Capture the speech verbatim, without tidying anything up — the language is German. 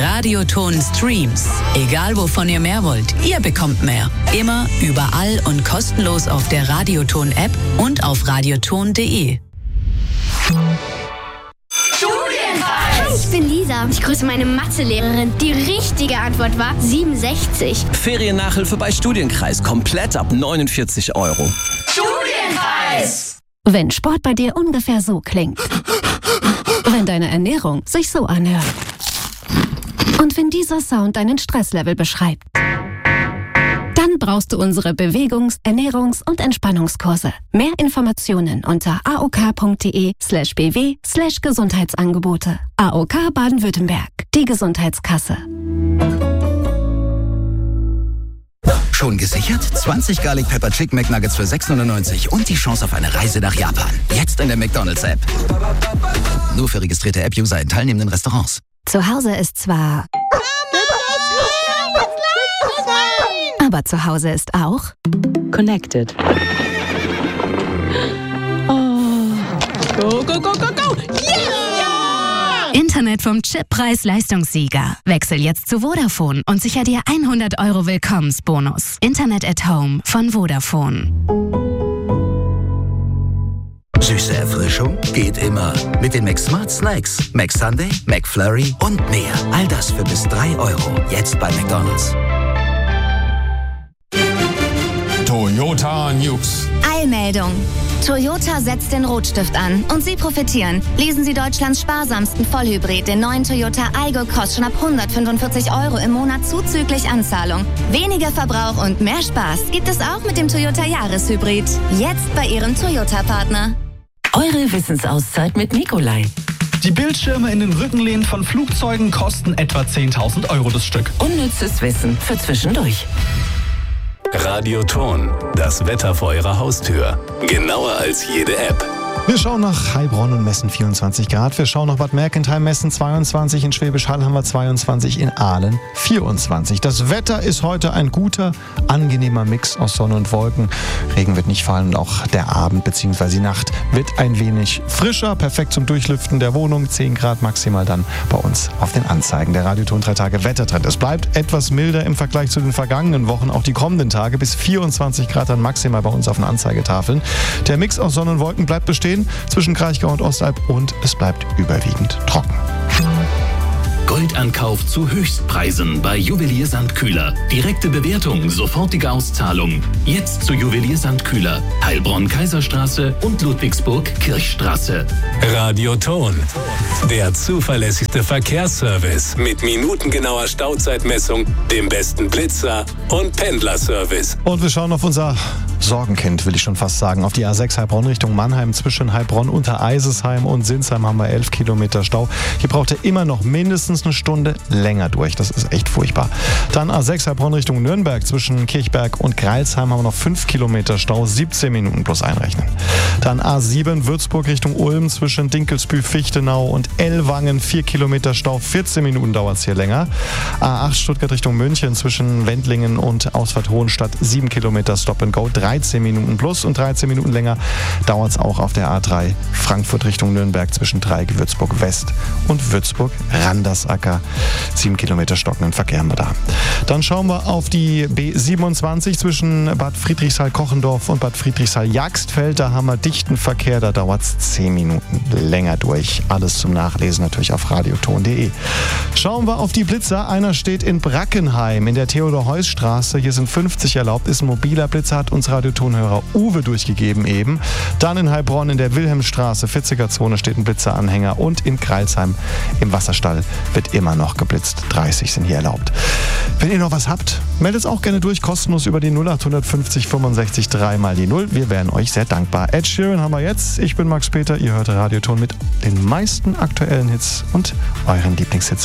Radioton Streams. Egal wovon ihr mehr wollt, ihr bekommt mehr. Immer, überall und kostenlos auf der Radioton-App und auf radioton punkt de. Ich bin Lisa. Ich grüße meine Mathelehrerin. Die richtige Antwort war siebenundsechzig. Feriennachhilfe bei Studienkreis. Komplett ab neunundvierzig Euro. Studienkreis! Wenn Sport bei dir ungefähr so klingt. Wenn deine Ernährung sich so anhört. Und wenn dieser Sound deinen Stresslevel beschreibt. Dann brauchst du unsere Bewegungs-, Ernährungs- und Entspannungskurse. Mehr Informationen unter aok.de slash bw slash Gesundheitsangebote. A O K Baden-Württemberg, die Gesundheitskasse. Schon gesichert? zwanzig Garlic Pepper Chicken McNuggets für sechs neunundneunzig und die Chance auf eine Reise nach Japan. Jetzt in der McDonald's-App. Nur für registrierte App-User in teilnehmenden Restaurants. Zu Hause ist zwar... Aber zu Hause ist auch... Connected. Oh. Go, go, go, go, go! Yeah! Internet vom Chip Preis-Leistungssieger. Wechsel jetzt zu Vodafone und sicher dir hundert Euro Willkommensbonus. Internet at Home von Vodafone. Süße Erfrischung geht immer. Mit den McSmart Snacks, McSunday, McFlurry und mehr. All das für bis drei Euro. Jetzt bei McDonald's. Toyota News. Eilmeldung. Toyota setzt den Rotstift an und Sie profitieren. Lesen Sie Deutschlands sparsamsten Vollhybrid, den neuen Toyota Aygo Cross, schon ab hundertfünfundvierzig Euro im Monat zuzüglich Anzahlung. Weniger Verbrauch und mehr Spaß gibt es auch mit dem Toyota Jahreshybrid. Jetzt bei Ihrem Toyota-Partner. Eure Wissensauszeit mit Nikolai. Die Bildschirme in den Rückenlehnen von Flugzeugen kosten etwa zehntausend Euro das Stück. Unnützes Wissen für zwischendurch. Radioton, das Wetter vor Ihrer Haustür. Genauer als jede App. Wir schauen nach Heilbronn und messen vierundzwanzig Grad. Wir schauen nach Bad Mergentheim, messen zweiundzwanzig. In Schwäbisch Hall haben wir zweiundzwanzig. In Aalen vierundzwanzig. Das Wetter ist heute ein guter, angenehmer Mix aus Sonne und Wolken. Regen wird nicht fallen und auch der Abend bzw. die Nacht wird ein wenig frischer. Perfekt zum Durchlüften der Wohnung. zehn Grad maximal dann bei uns auf den Anzeigen. Der Radioton drei Tage Wettertrend. Es bleibt etwas milder im Vergleich zu den vergangenen Wochen. Auch die kommenden Tage bis vierundzwanzig Grad dann maximal bei uns auf den Anzeigetafeln. Der Mix aus Sonne und Wolken bleibt bestehen zwischen Kraichgau und Ostalb und es bleibt überwiegend trocken. Goldankauf zu Höchstpreisen bei Juwelier Sandkühler. Direkte Bewertung, sofortige Auszahlung. Jetzt zu Juwelier Sandkühler. Heilbronn Kaiserstraße und Ludwigsburg Kirchstraße. Radioton. Der zuverlässigste Verkehrsservice mit minutengenauer Stauzeitmessung, dem besten Blitzer und Pendlerservice. Und wir schauen auf unser Sorgenkind, will ich schon fast sagen. Auf die A sechs Heilbronn Richtung Mannheim. Zwischen Heilbronn, Untereisesheim und Sinsheim haben wir elf Kilometer Stau. Hier braucht ihr immer noch mindestens eine Stunde länger durch. Das ist echt furchtbar. Dann A sechs Heilbronn Richtung Nürnberg. Zwischen Kirchberg und Greilsheim haben wir noch fünf Kilometer Stau. siebzehn Minuten plus einrechnen. Dann A sieben Würzburg Richtung Ulm. Zwischen Dinkelsbühl, Fichtenau und Ellwangen. vier Kilometer Stau. vierzehn Minuten dauert es hier länger. A acht Stuttgart Richtung München. Zwischen Wendlingen und Ausfahrt Hohenstadt. sieben Kilometer Stop and Go. dreizehn Minuten plus und dreizehn Minuten länger dauert es auch auf der A drei Frankfurt Richtung Nürnberg zwischen Dreieck, Würzburg West und Würzburg Randersacker. sieben Kilometer stockenden Verkehr haben wir da. Dann schauen wir auf die B siebenundzwanzig zwischen Bad Friedrichshall-Kochendorf und Bad Friedrichshall-Jagstfeld. Da haben wir dichten Verkehr, da dauert es zehn Minuten länger durch. Alles zum Nachlesen natürlich auf radioton punkt de. Schauen wir auf die Blitzer. Einer steht in Brackenheim in der Theodor-Heuss-Straße. Hier sind fünfzig erlaubt, ist ein mobiler Blitzer, hat uns Radiotonhörer Uwe durchgegeben eben. Dann in Heilbronn in der Wilhelmstraße, vierziger Zone, steht ein Blitzeranhänger und in Greilsheim im Wasserstall wird immer noch geblitzt. dreißig sind hier erlaubt. Wenn ihr noch was habt, meldet es auch gerne durch, kostenlos über die null acht fünfzig fünfundsechzig drei mal die null. Wir wären euch sehr dankbar. Ed Sheeran haben wir jetzt. Ich bin Max Peter, ihr hört Radioton mit den meisten aktuellen Hits und euren Lieblingshits.